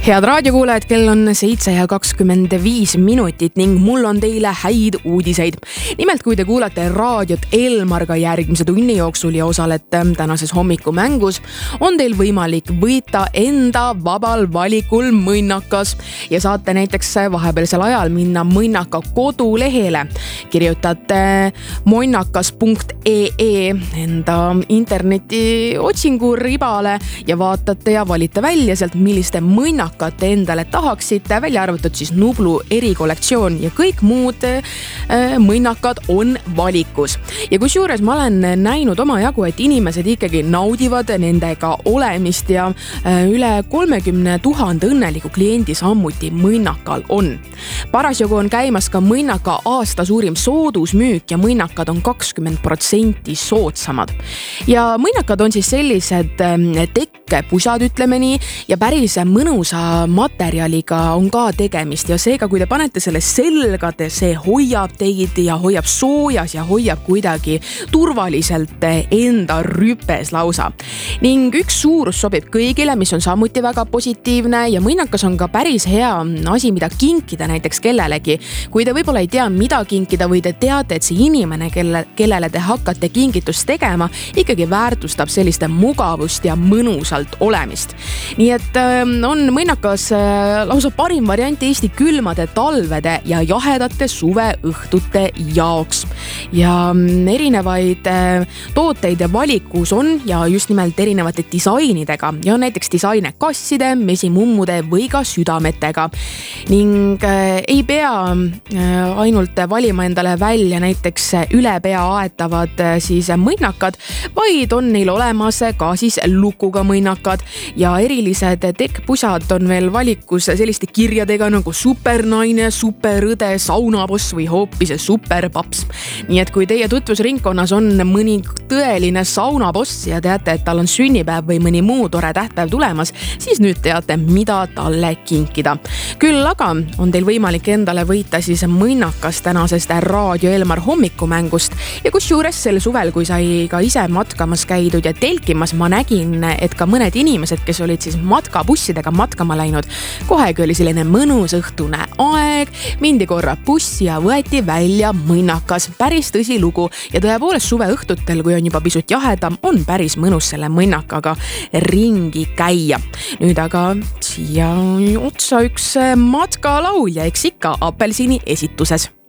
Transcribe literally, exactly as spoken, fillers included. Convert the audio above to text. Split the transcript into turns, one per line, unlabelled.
Head raadiokuulajad, kell on seitse ja kakskümmend viis minutit ning mul on teile häid uudiseid. Nimelt, kui te kuulate raadiot Elmar ka järgmise tunni jooksul ja osalete tänases hommikumängus, on teil võimalik võita enda vabal valikul mõnnakas ja saate näiteks vahepealsel ajal minna mõnnaka kodulehele. Kirjutate monnakas punkt ee enda interneti otsingu ribale ja vaatate ja valite välja sealt, milliste mõnnaka te endale tahaksite, välja arvatud siis Nublu erikollektsioon ja kõik muud äh, mõnnakad on valikus. Ja kusjuures ma olen näinud omajagu, et inimesed ikkagi naudivad nendega olemist ja äh, üle kolmekümne tuhande õnneliku kliendi sammuti mõnnakal on. Parasjagu on käimas ka mõnnaka aasta suurim soodusmüük ja mõnnakad on kakskümmend protsenti soodsamad. Ja mõnnakad on siis sellised äh, tekkepusad, ütleme nii, ja päris mõnusa materjaliga on ka tegemist ja seega, kui te panete selle selgade, see hoiab teid ja hoiab soojas ja hoiab kuidagi turvaliselt enda rüpes lausa. Ning üks suurus sobib kõigile, mis on samuti väga positiivne ja mõnnakas on ka päris hea asi, mida kinkida näiteks kellelegi. Kui te võib-olla ei tea, mida kinkida või te teate, et see inimene, kelle, kellele te hakkate kingitust tegema, ikkagi väärtustab selliste mugavust ja mõnusalt olemist. Nii et on mõnnakas lausa parim variant Eesti külmade talvede ja jahedate suveõhtute jaoks. Ja erinevaid tooteid ja valikus on ja just nimelt erinevate disainidega ja on näiteks disaine kasside, mesimummude või ka südametega. Ning ei pea ainult valima endale välja näiteks üle pea aetavad siis mõnnakad, vaid on neil olemas ka siis lukuga mõnnakad ja erilised tekkpusad on veel valikus selliste kirjadega nagu supernaine, superõde, saunaboss või hoopis superpaps. Nii et kui teie tutvusringkonnas on mõni tõeline saunaboss ja teate, et tal on sünnipäev või mõni muu tore tähtpäev tulemas, siis nüüd teate, mida talle kinkida. Küll aga on teil võimalik endale võita siis mõnnakas tänasest Raadio Elmar hommikumängust ja kusjuures sel suvel, kui sai ka ise matkamas käidud ja telkimas, ma nägin, et ka mõned inimesed, kes olid siis matkabussidega matkama läinud, kohegi oli selline mõnus õhtune aeg, mindi korra bussi ja võeti välja mõnnakas. Päris tõsi lugu ja tõepoolest suve õhtutel, kui on juba pisut jahedam, on päris mõnus selle mõnnakaga ringi käia. Nüüd aga siia otsa üks matkalaulja, eks ikka Apelsini esituses.